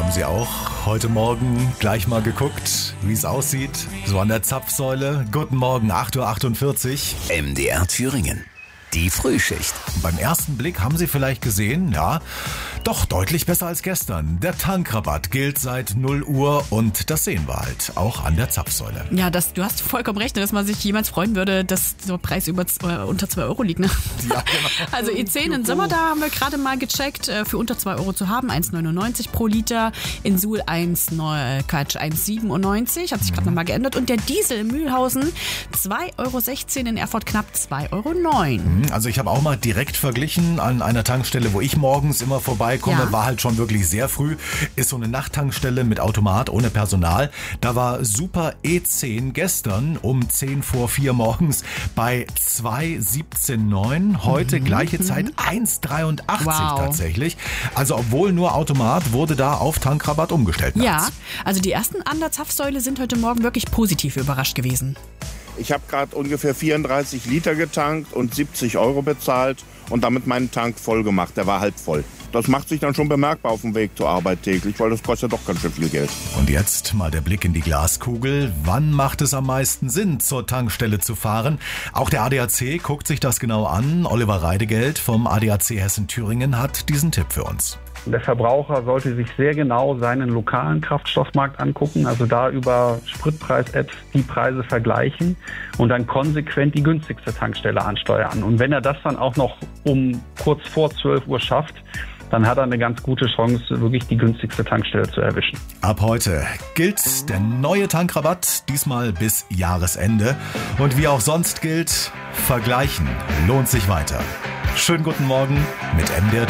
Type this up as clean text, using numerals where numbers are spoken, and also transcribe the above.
Haben Sie auch heute Morgen gleich mal geguckt, wie es aussieht? So an der Zapfsäule. Guten Morgen, 8.48 Uhr. MDR Thüringen. Die Frühschicht. Beim ersten Blick haben Sie vielleicht gesehen, ja, doch deutlich besser als gestern. Der Tankrabatt gilt seit 0 Uhr und das sehen wir halt auch an der Zapfsäule. Ja, du hast vollkommen recht, dass man sich jemals freuen würde, dass der Preis unter 2 Euro liegt. Ne? Ja, genau. Also E10 in Sommer, da haben wir gerade mal gecheckt, für unter 2 Euro zu haben, 1,99 pro Liter. In Suhl 1,97 hat sich gerade nochmal geändert. Und der Diesel in Mühlhausen 2,16 Euro, in Erfurt knapp 2,09 Euro. Also ich habe auch mal direkt verglichen an einer Tankstelle, wo ich morgens immer vorbeikomme, Ja. war halt schon wirklich sehr früh, ist so eine Nachttankstelle mit Automat, ohne Personal. Da war Super E10 gestern um 10 vor 4 morgens bei 2,17,9. Heute gleiche Zeit 1,83 Wow. tatsächlich. Also obwohl nur Automat, wurde da auf Tankrabatt umgestellt Ja, nachts. also die ersten an der Zapfsäule sind heute Morgen wirklich positiv überrascht gewesen. Ich habe gerade ungefähr 34 Liter getankt und 70 Euro bezahlt und damit meinen Tank voll gemacht. Der war halb voll. Das macht sich dann schon bemerkbar auf dem Weg zur Arbeit täglich, weil das kostet ja doch ganz schön viel Geld. Und jetzt mal der Blick in die Glaskugel. Wann macht es am meisten Sinn, zur Tankstelle zu fahren? Auch der ADAC guckt sich das genau an. Oliver Reidegeld vom ADAC Hessen-Thüringen hat diesen Tipp für uns. Der Verbraucher sollte sich sehr genau seinen lokalen Kraftstoffmarkt angucken, also da über Spritpreis-Apps die Preise vergleichen und dann konsequent die günstigste Tankstelle ansteuern. Und wenn er das dann auch noch um kurz vor 12 Uhr schafft, dann hat er eine ganz gute Chance, wirklich die günstigste Tankstelle zu erwischen. Ab heute gilt der neue Tankrabatt, diesmal bis Jahresende. Und wie auch sonst gilt, vergleichen lohnt sich weiter. Schönen guten Morgen mit MDR